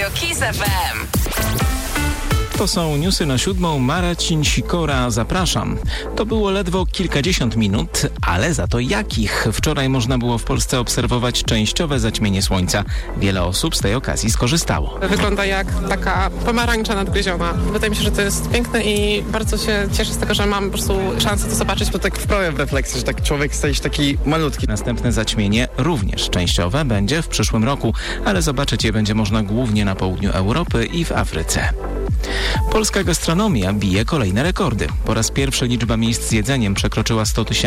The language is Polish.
Radio Kiss FM. To są newsy na 7:00. Marcin Sikora, zapraszam. To było ledwo kilkadziesiąt minut, ale za to jakich? Wczoraj można było w Polsce obserwować częściowe zaćmienie słońca. Wiele osób z tej okazji skorzystało. Wygląda jak taka pomarańcza nadgryziona. Wydaje mi się, że to jest piękne i bardzo się cieszę z tego, że mam po prostu szansę to zobaczyć. To tak wprawia w refleksję, że tak człowiek staje się taki malutki. Następne zaćmienie, również częściowe, będzie w przyszłym roku, ale zobaczyć je będzie można głównie na południu Europy i w Afryce. Polska gastronomia bije kolejne rekordy. Po raz pierwszy liczba miejsc z jedzeniem przekroczyła 100 000.